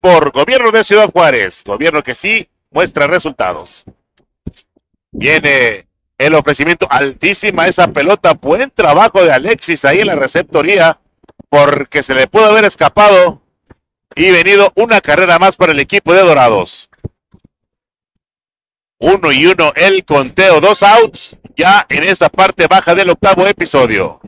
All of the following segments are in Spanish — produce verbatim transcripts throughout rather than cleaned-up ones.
por Gobierno de Ciudad Juárez. Gobierno que sí muestra resultados. Viene el ofrecimiento, altísima esa pelota. Buen trabajo de Alexis ahí en la receptoría, porque se le pudo haber escapado y venido una carrera más para el equipo de Dorados. Uno y uno el conteo, dos outs ya en esta parte baja del octavo episodio.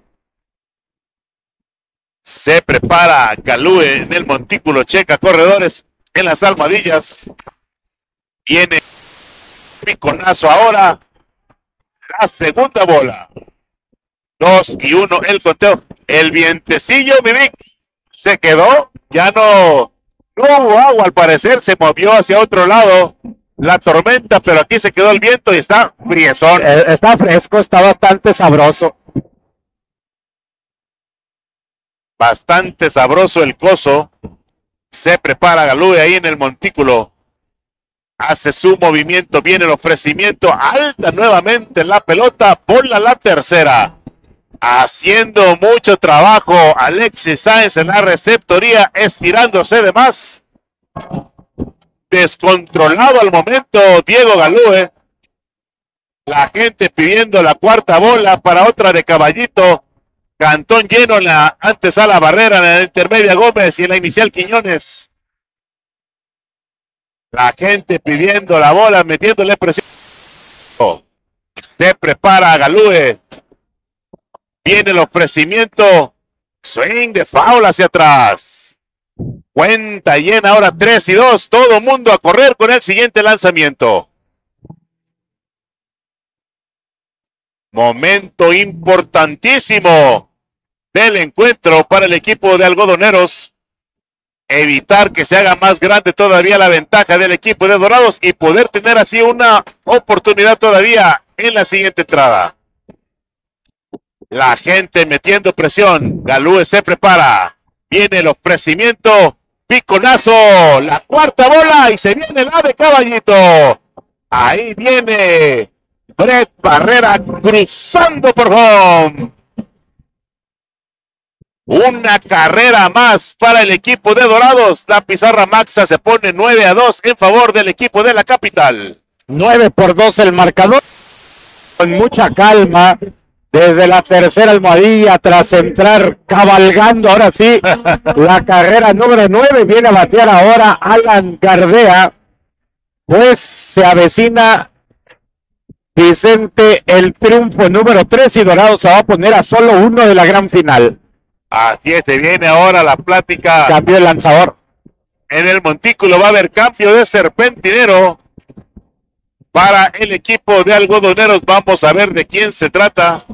Se prepara Galúe en el montículo, checa corredores en las almohadillas. Viene piconazo ahora, la segunda bola. Dos y uno el conteo. El vientecillo, Mivic, se quedó, ya no, no hubo agua al parecer, se movió hacia otro lado la tormenta, pero aquí se quedó el viento y está friezón. Eh, está fresco, está bastante sabroso. Bastante sabroso el coso. Se prepara Galúe ahí en el montículo. Hace su movimiento, viene el ofrecimiento, alta nuevamente la pelota, bola la tercera. Haciendo mucho trabajo Alexis Sáenz en la receptoría, estirándose de más. Descontrolado al momento Diego Galúe. La gente pidiendo la cuarta bola para otra de Caballito. Cantón lleno en la antesala Barrera, en la intermedia Gómez y en la inicial Quiñones. La gente pidiendo la bola, metiéndole presión. Se prepara Galúe. Viene el ofrecimiento. Swing de foul hacia atrás. Cuenta llena ahora tres y dos. Todo mundo a correr con el siguiente lanzamiento. Momento importantísimo del encuentro para el equipo de Algodoneros. Evitar que se haga más grande todavía la ventaja del equipo de Dorados y poder tener así una oportunidad todavía en la siguiente entrada. La gente metiendo presión. Galúe se prepara. Viene el ofrecimiento. Piconazo. La cuarta bola y se viene la de Caballito. Ahí viene Brett Barrera cruzando por home. Una carrera más para el equipo de Dorados. La pizarra maxa se pone nueve a dos en favor del equipo de la capital. nueve por dos el marcador. Con mucha calma. Desde la tercera almohadilla, tras entrar cabalgando, ahora sí, la carrera número nueve, viene a batear ahora Alan Gardea, pues se avecina, Vicente, el triunfo número tres y Dorados se va a poner a solo uno de la gran final. Así es, se viene ahora la plática. Cambio de lanzador. En el montículo va a haber cambio de serpentinero para el equipo de Algodoneros. Vamos a ver de quién se trata.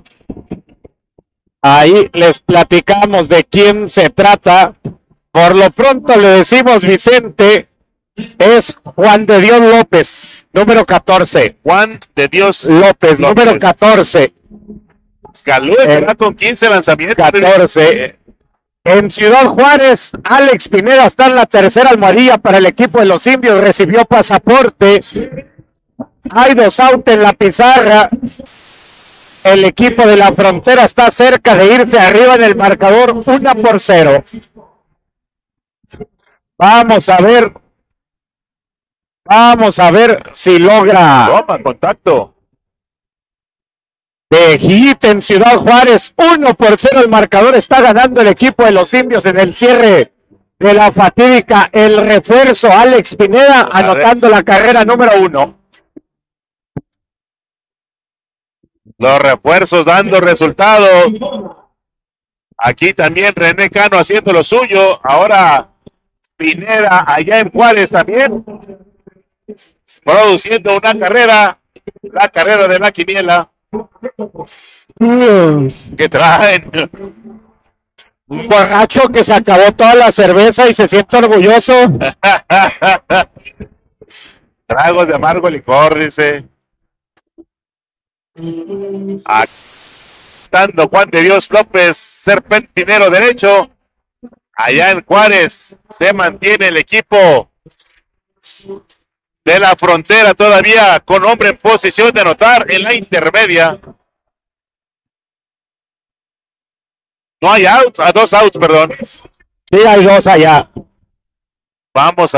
Ahí les platicamos de quién se trata. Por lo pronto le decimos, Vicente, es Juan de Dios López, número catorce. Juan de Dios López, López. número catorce. Galúe está con quince lanzamientos. catorce. En Ciudad Juárez, Alex Pineda está en la tercera almohadilla para el equipo de los indios. Recibió pasaporte. Hay dos out en la pizarra. El equipo de la Frontera está cerca de irse arriba en el marcador, una por cero. Vamos a ver. Vamos a ver si logra. Toma, contacto. De hit en Ciudad Juárez, uno por cero el marcador, está ganando el equipo de los indios en el cierre de la fatídica, el refuerzo Alex Pineda, anotando la carrera número uno. Los refuerzos dando resultados. Aquí también René Cano haciendo lo suyo. Ahora Pineda allá en Juárez también. Produciendo una carrera. La carrera de la quiniela. ¿Qué traen? Un borracho que se acabó toda la cerveza y se siente orgulloso. Tragos de amargo licor, dice. Aquí estando Juan de Dios López, serpentinero derecho. Allá en Juárez se mantiene el equipo de la Frontera todavía con hombre en posición de anotar en la intermedia. No hay outs, a dos outs, perdón. Sí, hay dos allá. Vamos a